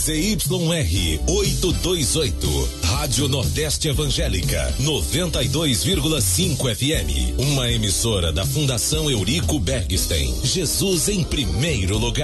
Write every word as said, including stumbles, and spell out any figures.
C Y R oitocentos e vinte e oito, Rádio Nordeste Evangélica, noventa e dois vírgula cinco F M, uma emissora da Fundação Eurico Bergstein. Jesus em primeiro lugar.